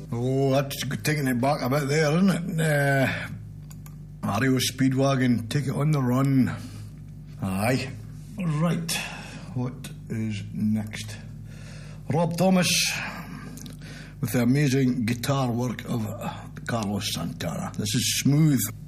Oh, that's taking it back a bit there, isn't it? Mario Speedwagon, Take It on the Run. Aye. Right. What is next? Rob Thomas with the amazing guitar work of Carlos Santana. This is Smooth.